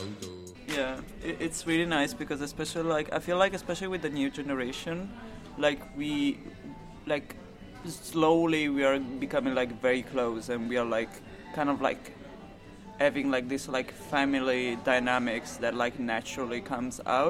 Yeah, it's really nice because especially like I feel like especially with the new generation, like we like slowly we are becoming like very close and we are like kind of like having like this like family dynamics that like naturally comes out